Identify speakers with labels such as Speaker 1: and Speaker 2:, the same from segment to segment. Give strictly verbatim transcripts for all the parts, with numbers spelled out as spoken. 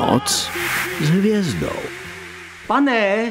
Speaker 1: Noc s hvězdou.
Speaker 2: Pane!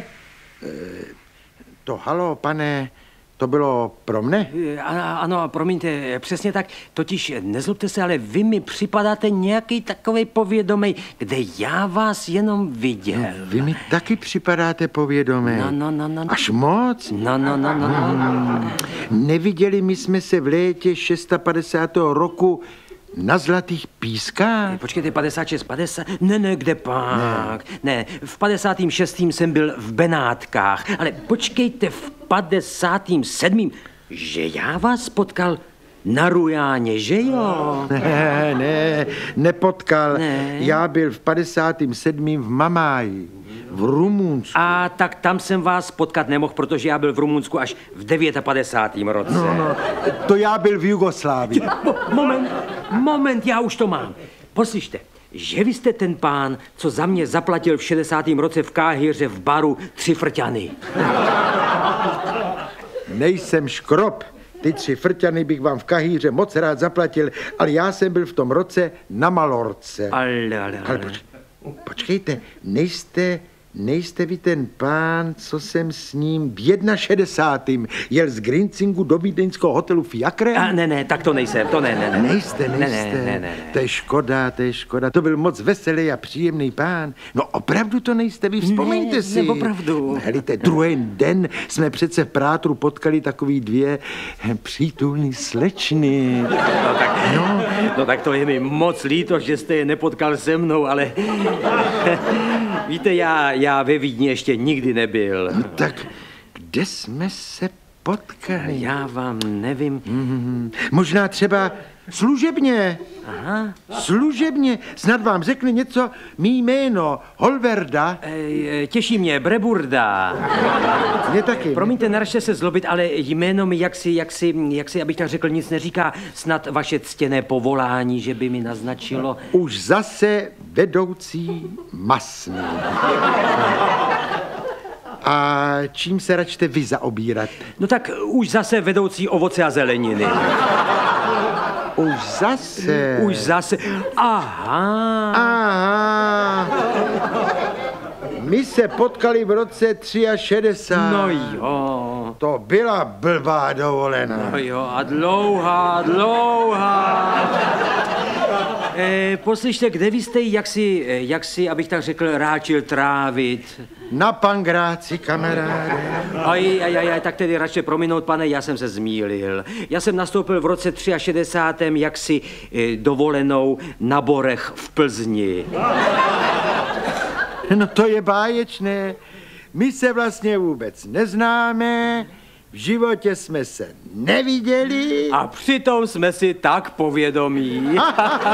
Speaker 3: To halo, pane, to bylo pro mne?
Speaker 2: Ano, ano, promiňte, přesně tak. Totiž nezlobte se, ale vy mi připadáte nějaký takovej povědomej, kde já vás jenom viděl.
Speaker 3: No, vy mi taky připadáte povědomej.
Speaker 2: No, no, no, no.
Speaker 3: Až moc?
Speaker 2: No, no, no, no. no.
Speaker 3: Neviděli my jsme se v létě padesátého šestého roku na Zlatých pískách?
Speaker 2: Počkejte, padesát šest, padesát... Ne, ne, kde pak? Ne, ne v padesátém šestém jsem byl v Benátkách, ale počkejte, v padesátém sedmém že já vás potkal na Rujáně, že jo?
Speaker 3: Ne, ne, nepotkal.
Speaker 2: Ne.
Speaker 3: Já byl v padesátém sedmém v Mamáji, v Rumunsku.
Speaker 2: A tak tam jsem vás potkat nemohl, protože já byl v Rumunsku až v padesátém devátém roce.
Speaker 3: No, no, to já byl v Jugoslávii.
Speaker 2: Mo- moment, moment, já už to mám. Poslyšte, že vy jste ten pán, co za mě zaplatil v šedesátém roce v Káhiře v baru tři frťany.
Speaker 3: Nejsem škrob. Ty tři frťany bych vám v Kahíře moc rád zaplatil, ale já jsem byl v tom roce na Malorce.
Speaker 2: Ale, ale,
Speaker 3: Ale poč, počkejte, nejste, nejste vy ten pán, co jsem s ním v šedesátém jel z Grincingu do vídeňského hotelu Fiakrem?
Speaker 2: A ne, ne, tak to nejsem, to ne, ne, ne.
Speaker 3: Nejste, nejste.
Speaker 2: Ne, ne, ne, ne.
Speaker 3: To je škoda, to je škoda. To byl moc veselý a příjemný pán. No opravdu to nejste vy, vzpomeňte
Speaker 2: ne,
Speaker 3: si.
Speaker 2: Ne, opravdu.
Speaker 3: Helejte, druhý den jsme přece v Prátru potkali takový dvě přítulný slečny.
Speaker 2: No tak, no. no tak to je mi moc líto, že jste je nepotkal se mnou, ale víte, já, já ve Vídni ještě nikdy nebyl.
Speaker 3: No tak kde jsme se potkali?
Speaker 2: Já vám nevím.
Speaker 3: Mm-hmm. Možná třeba služebně.
Speaker 2: Aha.
Speaker 3: Služebně. Snad vám řekne něco mý jméno. Holverda.
Speaker 2: E, těší mě, Breburda.
Speaker 3: Mě taky.
Speaker 2: Promiňte, neražte se zlobit, ale jméno mi jaksi, jaksi, jaksi, abych tak řekl, nic neříká. Snad vaše ctěné povolání, že by mi naznačilo.
Speaker 3: Už zase vedoucí masný. A čím se račte vy zaobírat?
Speaker 2: No tak už zase vedoucí ovoce a zeleniny.
Speaker 3: Už zase?
Speaker 2: Už zase. Aha.
Speaker 3: Aha. My se potkali v roce šedesát tři.
Speaker 2: No jo.
Speaker 3: To byla blbá dovolená.
Speaker 2: No jo, a dlouhá, dlouhá. E, poslyšte, kde vy jste, jak si, jak si, abych tak řekl, ráčil trávit?
Speaker 3: Na Pangráci, kamaráde.
Speaker 2: Aj, aj, aj, aj, tak tedy radši prominout, pane, já jsem se zmýlil. Já jsem nastoupil v roce šedesátém třetím jaksi e, dovolenou na Borech v Plzni.
Speaker 3: No to je báječné. My se vlastně vůbec neznáme, v životě jsme se neviděli.
Speaker 2: A přitom jsme si tak povědomí.